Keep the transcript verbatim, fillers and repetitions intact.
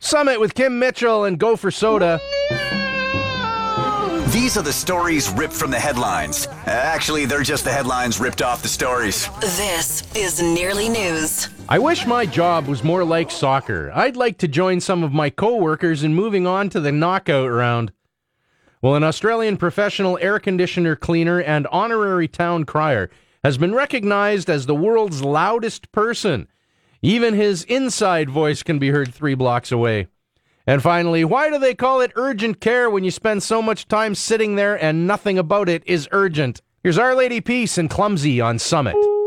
Summit with Kim Mitchell and Gopher Soda. These are the stories ripped from the headlines. Actually, they're just the headlines ripped off the stories. This is Nearly News. I wish my job was more like soccer. I'd like to join some of my co-workers in moving on to the knockout round. Well, an Australian professional air conditioner cleaner and honorary town crier has been recognized as the world's loudest person. Even his inside voice can be heard three blocks away. And finally, why do they call it urgent care when you spend so much time sitting there and nothing about it is urgent? Here's Our Lady Peace and Clumsy on Summit.